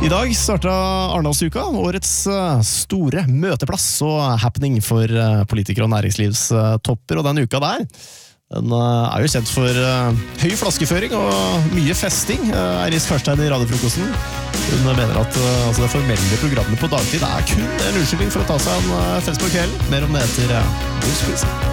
I dag startet Arendalsuka, årets store møteplass og happening for politikere og næringslivstopper, og den uka der, den jo kjent for høy flaskeføring og mye festing. Iris Karstein i Radiofrokosten, hun mener at det formelle programmet på dagtid kun en unnskyldning for å ta seg en fest på kvelden. Mer om det etter Bruce Springsteen.